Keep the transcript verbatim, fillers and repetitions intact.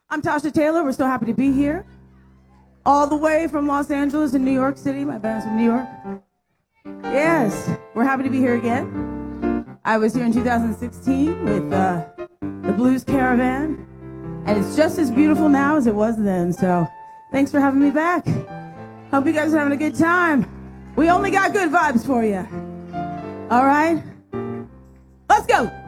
I'm Tasha Taylor. We're so happy to be here. All the way from Los Angeles and New York City. My band's from New York. Yes, we're happy to be here again. I was here in two thousand sixteen with uh, the Blues Caravan, and it's just as beautiful now as it was then. So thanks for having me back. Hope you guys are having a good time. We only got good vibes for you. All right? Let's go.